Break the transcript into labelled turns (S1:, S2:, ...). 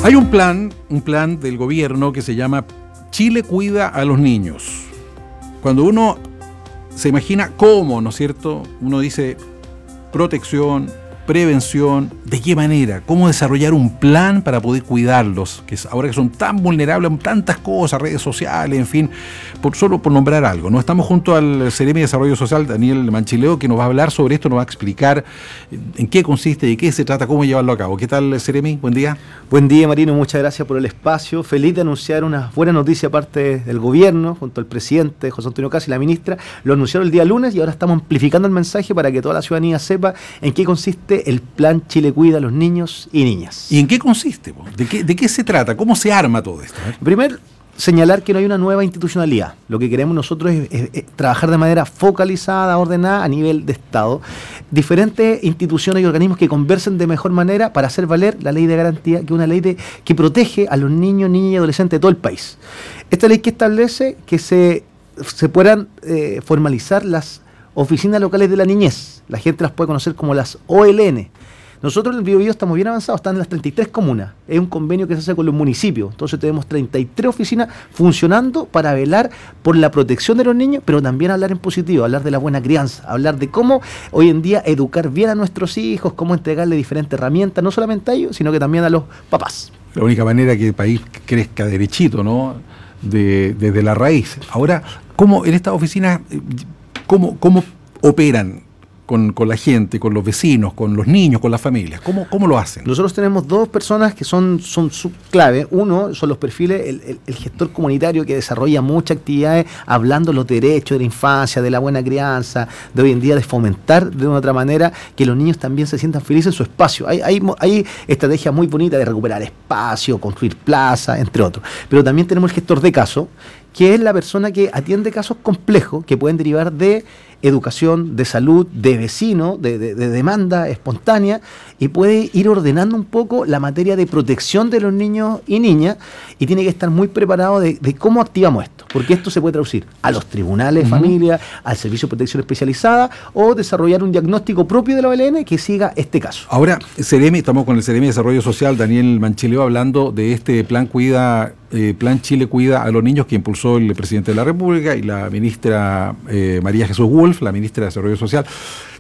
S1: Hay un plan del gobierno que se llama Chile cuida a los niños. Cuando uno se imagina cómo, ¿no es cierto? Uno dice protección, prevención, ¿de qué manera? ¿Cómo desarrollar un plan para poder cuidarlos? Que ahora que son tan vulnerables a tantas cosas, redes sociales, en fin, solo por nombrar algo, ¿no? Estamos junto al Seremi de Desarrollo Social, Daniel Manchileo, que nos va a hablar sobre esto, nos va a explicar en qué consiste, de qué se trata, cómo llevarlo a cabo. ¿Qué tal, Seremi? Buen día.
S2: Buen día, Marino, muchas gracias por el espacio. Feliz de anunciar una buena noticia aparte del gobierno, junto al presidente José Antonio Caz y la ministra. Lo anunciaron el día lunes y ahora estamos amplificando el mensaje para que toda la ciudadanía sepa en qué consiste el plan Chile Cuida a los niños y niñas.
S1: ¿Y en qué consiste? ¿De qué se trata? ¿Cómo se arma todo esto?
S2: Primero, señalar que no hay una nueva institucionalidad. Lo que queremos nosotros es trabajar de manera focalizada, ordenada a nivel de Estado. Diferentes instituciones y organismos que conversen de mejor manera para hacer valer la ley de garantía, que es una ley que protege a los niños, niñas y adolescentes de todo el país. Esta ley que establece que se puedan formalizar las oficinas locales de la niñez. La gente las puede conocer como las OLN. Nosotros en el Biobío estamos bien avanzados, están en las 33 comunas. Es un convenio que se hace con los municipios. Entonces tenemos 33 oficinas funcionando para velar por la protección de los niños, pero también hablar en positivo, hablar de la buena crianza, hablar de cómo hoy en día educar bien a nuestros hijos, cómo entregarle diferentes herramientas, no solamente a ellos, sino que también a los papás.
S1: La única manera que el país crezca derechito, ¿no? Desde la raíz. Ahora, ¿cómo en estas oficinas, cómo operan con la gente, con los vecinos, con los niños, con las familias? ¿Cómo lo hacen?
S2: Nosotros tenemos dos personas que son subclave. Uno son los perfiles, el gestor comunitario que desarrolla muchas actividades hablando de los derechos de la infancia, de la buena crianza, de hoy en día de fomentar de una otra manera que los niños también se sientan felices en su espacio. Hay estrategias muy bonitas de recuperar espacio, construir plaza, entre otros. Pero también tenemos el gestor de caso, que es la persona que atiende casos complejos que pueden derivar de educación, de salud, de vecino, de demanda espontánea, y puede ir ordenando un poco la materia de protección de los niños y niñas, y tiene que estar muy preparado de cómo activamos esto, porque esto se puede traducir a los tribunales de familia, al Servicio de Protección Especializada, o desarrollar un diagnóstico propio de la OLN que siga este caso.
S1: Ahora, Seremi, estamos con el Seremi de Desarrollo Social, Daniel Manchileo, hablando de este plan Chile Cuida a los niños que impulsó el presidente de la República y la ministra María Jesús Wolf, la ministra de Desarrollo Social.